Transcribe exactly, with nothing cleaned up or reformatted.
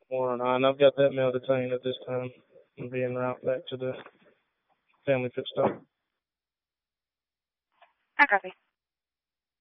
More or nine. I've got that mail detained at this time. I'm being route back to the family pit stop. I copy.